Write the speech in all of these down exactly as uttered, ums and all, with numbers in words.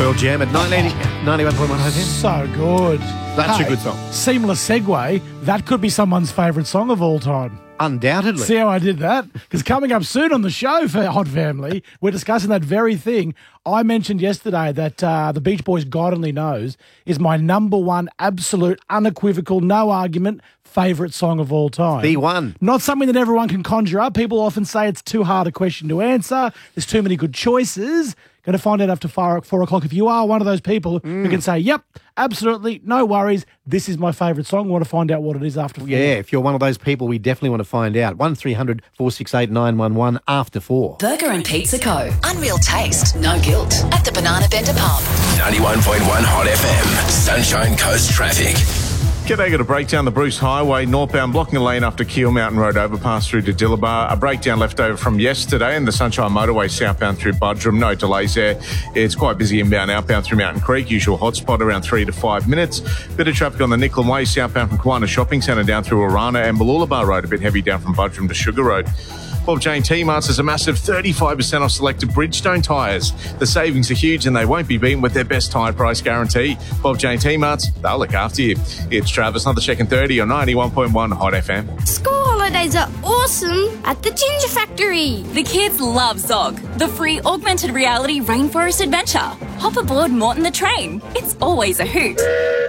Pearl Jam at ninety-one point one F M. So good. That's Hey, a good song. Seamless segue. That could be someone's favourite song of all time. Undoubtedly. See how I did that? Because coming up soon on the show for Hot Family, we're discussing that very thing. I mentioned yesterday that uh, the Beach Boys' God Only Knows is my number one absolute, unequivocal, no argument, favourite song of all time. B one. Not something that everyone can conjure up. People often say it's too hard a question to answer. There's too many good choices. Going to find out after four, four o'clock if you are one of those people mm. who can say, yep, absolutely, no worries, this is my favourite song. We want to find out what it is after four. Yeah, if you're one of those people, we definitely want to find out. one three hundred four six eight nine one one after four. Burger and Pizza Co. Unreal taste, no guilt. At the Banana Bender Pub. ninety-one point one Hot F M. Sunshine Coast Traffic. G'day, got a breakdown the Bruce Highway, northbound, blocking a lane after Keel Mountain Road overpass through to Dillabar. A breakdown left over from yesterday, and the Sunshine Motorway southbound through Budrum. No delays there. It's quite busy inbound, outbound through Mountain Creek. Usual hotspot around three to five minutes. Bit of traffic on the Nicklin Way, southbound from Kiwana Shopping Centre down through Orana, and Mooloolaba Road, a bit heavy down from Budrum to Sugar Road. Bob Jane T-Marts is a massive thirty-five percent off selected Bridgestone tyres. The savings are huge and they won't be beaten with their best tyre price guarantee. Bob Jane T-Marts, they'll look after you. It's Travis, another check in thirty on ninety-one point one Hot F M. School holidays are awesome at the Ginger Factory. The kids love Zog, the free augmented reality rainforest adventure. Hop aboard Morton the train. It's always a hoot.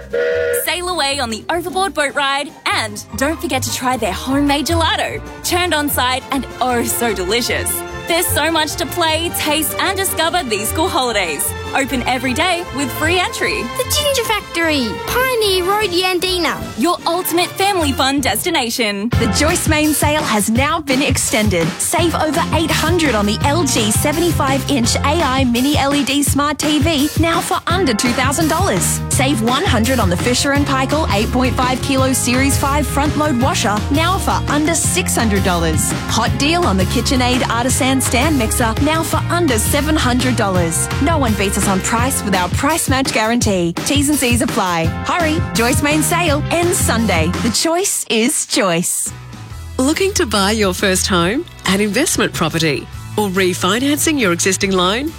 Sail away on the overboard boat ride, and don't forget to try their homemade gelato. Churned on site and oh so delicious. There's so much to play, taste and discover these school holidays. Open every day with free entry. The Ginger Factory, Pioneer Road, Yandina. Your ultimate family fun destination. The Joyce Main sale has now been extended. Save over eight hundred dollars on the L G seventy-five inch A I Mini L E D Smart T V, now for under two thousand dollars. Save one hundred dollars on the Fisher and Paykel eight point five kilo Series five front load washer, now for under six hundred dollars. Hot deal on the KitchenAid Artisan stand mixer, now for under seven hundred dollars. No one beats us on price with our price match guarantee. T's and C's apply. Hurry, Joyce Main sale ends Sunday. The choice is choice. Looking to buy your first home, an investment property, or refinancing your existing loan?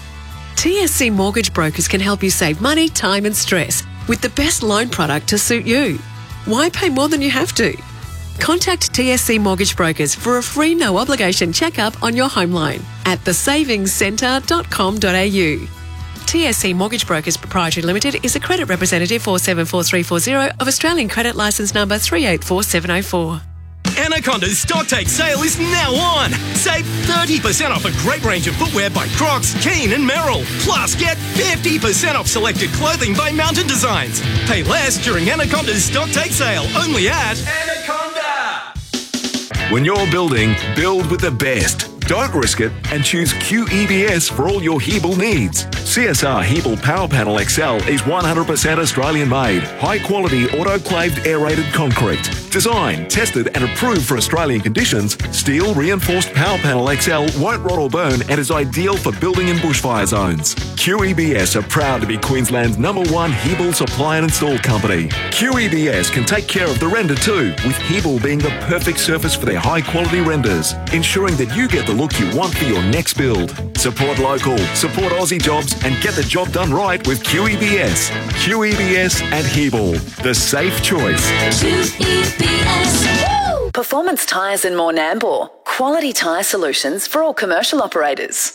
T S C Mortgage Brokers can help you save money, time and stress with the best loan product to suit you. Why pay more than you have to? Contact T S C Mortgage Brokers for a free no-obligation checkup on your home loan at the savings centre dot com dot a u. T S C Mortgage Brokers Proprietary Limited is a credit representative four seven four three four zero of Australian Credit Licence Number three eight four seven zero four. Anaconda's Stocktake sale is now on. Save thirty percent off a great range of footwear by Crocs, Keen and Merrell. Plus, get fifty percent off selected clothing by Mountain Designs. Pay less during Anaconda's Stocktake sale, only at Anaconda. When you're building, build with the best. Don't risk it and choose Q E B S for all your Hebel needs. C S R Hebel Power Panel X L is one hundred percent Australian made, high quality autoclaved aerated concrete. Designed, tested and approved for Australian conditions, steel reinforced Power Panel X L won't rot or burn and is ideal for building in bushfire zones. Q E B S are proud to be Queensland's number one Hebel supply and install company. Q E B S can take care of the render too, with Hebel being the perfect surface for their high quality renders, ensuring that you get the look you want for your next build. Support local, support Aussie jobs and get the job done right with Q E B S. Q E B S and Hebel, the safe choice. Q E B S. Woo! Performance Tyres in Mornambor. Quality tyre solutions for all commercial operators.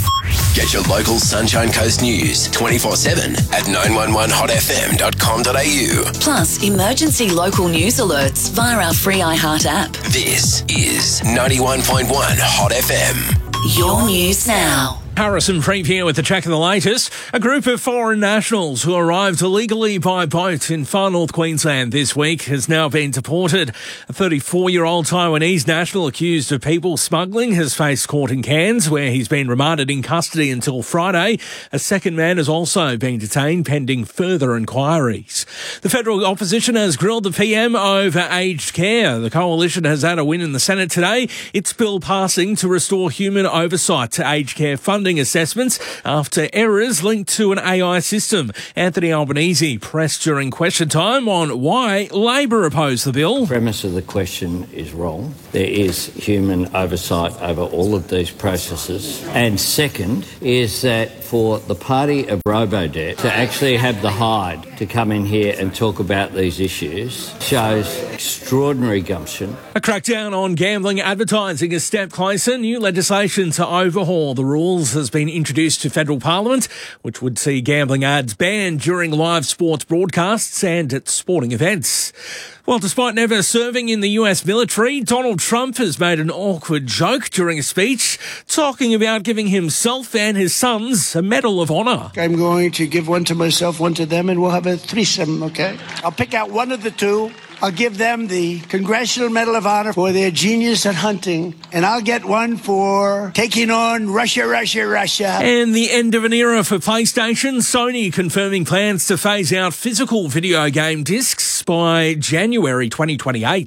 Get your local Sunshine Coast news twenty-four seven at nine one one hot f m dot com dot a u. Plus, emergency local news alerts via our free iHeart app. This is ninety-one point one Hot F M. Your news now. Harrison Freep here with the check of the latest. A group of foreign nationals who arrived illegally by boat in far north Queensland this week has now been deported. A thirty-four-year-old Taiwanese national accused of people smuggling has faced court in Cairns, where he's been remanded in custody until Friday. A second man has also been detained pending further inquiries. The federal opposition has grilled the P M over aged care. The coalition has had a win in the Senate today. Its bill passing to restore human oversight to aged care funding funding assessments after errors linked to an A I system. Anthony Albanese pressed during question time on why Labor opposed the bill. The premise of the question is wrong. There is human oversight over all of these processes. And second is that for the party of Robodebt to actually have the hide to come in here and talk about these issues shows extraordinary gumption. A crackdown on gambling advertising is a step closer. New legislation to overhaul the rules has been introduced to federal parliament, which would see gambling ads banned during live sports broadcasts and at sporting events. Well, despite never serving in the U S military, Donald Trump has made an awkward joke during a speech, talking about giving himself and his sons a Medal of Honor. I'm going to give one to myself, one to them, and we'll have a threesome, okay? I'll pick out one of the two. I'll give them the Congressional Medal of Honor for their genius at hunting, and I'll get one for taking on Russia, Russia, Russia. And the end of an era for PlayStation. Sony confirming plans to phase out physical video game discs by January twenty twenty-eight.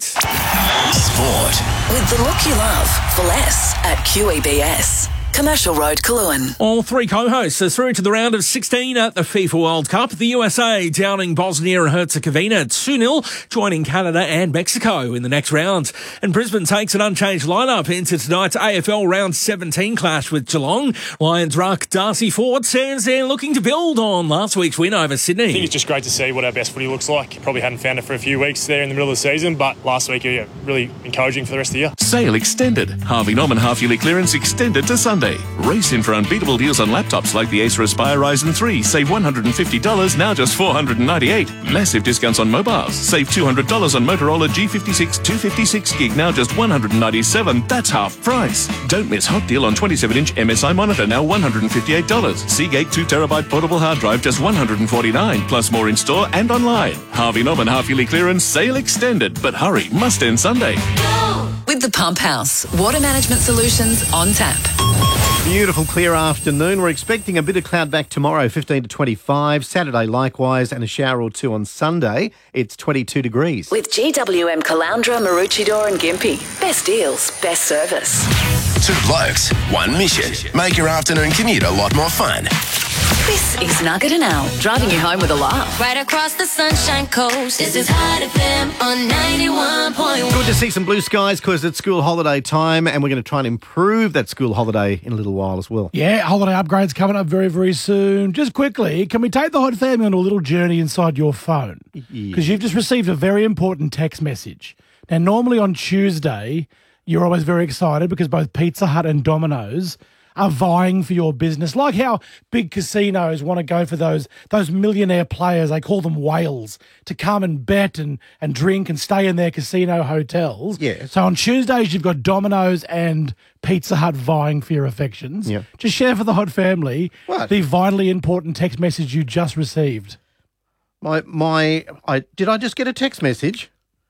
Sport. With the look you love for less at Q E B S. Commercial Road, Cologne. All three co-hosts are through to the round of sixteen at the FIFA World Cup. The U S A downing Bosnia and Herzegovina two nil, joining Canada and Mexico in the next round. And Brisbane takes an unchanged lineup into tonight's A F L Round seventeen clash with Geelong. Lions ruck Darcy Ford says they're looking to build on last week's win over Sydney. I think it's just great to see what our best footy looks like. Probably hadn't found it for a few weeks there in the middle of the season, but last week, yeah, really encouraging for the rest of the year. Sale extended. Harvey Norman half-yearly clearance extended to Sunday. Race in for unbeatable deals on laptops like the Acer Aspire Ryzen three. Save one hundred fifty dollars, now just four hundred ninety-eight dollars. Massive discounts on mobiles. Save two hundred dollars on Motorola G fifty-six two fifty-six gig, now just one hundred ninety-seven dollars. That's half price. Don't miss hot deal on twenty-seven inch M S I monitor, now one hundred fifty-eight dollars. Seagate two terabyte portable hard drive, just one hundred forty-nine dollars. Plus more in store and online. Harvey Norman half-yearly clearance, sale extended. But hurry, must end Sunday. With the Pump House, water management solutions on tap. Beautiful clear afternoon. We're expecting a bit of cloud back tomorrow, fifteen to twenty-five. Saturday likewise, and a shower or two on Sunday. It's twenty-two degrees. With G W M Caloundra, Maroochydore and Gympie. Best deals, best service. Two blokes, one mission. Make your afternoon commute a lot more fun. This is Nugget and Al, driving you home with a laugh. Right across the Sunshine Coast. This is Hot F M on ninety-one point one. Good to see some blue skies because it's school holiday time, and we're going to try and improve that school holiday in a little while as well. Yeah, holiday upgrades coming up very, very soon. Just quickly, can we take the Hot Family on a little journey inside your phone? Because Yeah. you've just received a very important text message. Now, normally on Tuesday, you're always very excited because both Pizza Hut and Domino's are vying for your business. Like how big casinos want to go for those those millionaire players, they call them whales, to come and bet and, and drink and stay in their casino hotels. Yeah. So on Tuesdays, you've got Domino's and Pizza Hut vying for your affections. Yeah. Just share for the Hot Family What? the vitally important text message you just received. My, my, I did I just get a text message?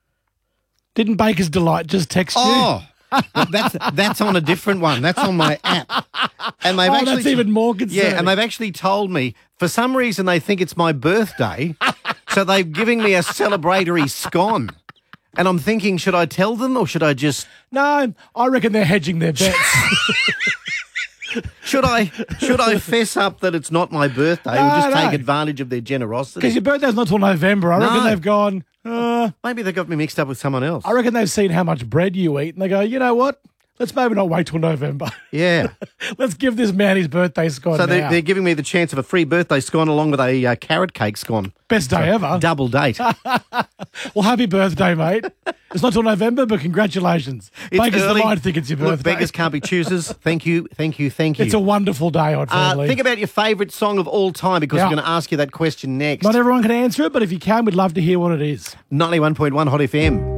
Didn't Baker's Delight just text you? Oh, that's that's on a different one. That's on my app. And they've Oh, actually that's even more concerning. Yeah, and they've actually told me for some reason they think it's my birthday, so they're giving me a celebratory scone. And I'm thinking, should I tell them or should I just? No, I reckon they're hedging their bets. Should I should I fess up that it's not my birthday No, or just no. take advantage of their generosity? Because your birthday's not till November. I reckon No. they've gone, uh, Maybe they got me mixed up with someone else. I reckon they've seen how much bread you eat and they go, you know what? Let's maybe not wait till November. Yeah. Let's give this man his birthday scone So they're, now. they're giving me the chance of a free birthday scone along with a uh, carrot cake scone. Best day ever. Double date. Well, happy birthday, mate. It's not till November, but congratulations. It's Baker's early. Delight think it's your Look, birthday. beggars can't be choosers. Thank you, thank you, thank you. It's a wonderful day, Odd uh, Family. think about your favourite song of all time because Yeah. we're going to ask you that question next. Not everyone can answer it, but if you can, we'd love to hear what it is. ninety-one point one Hot F M.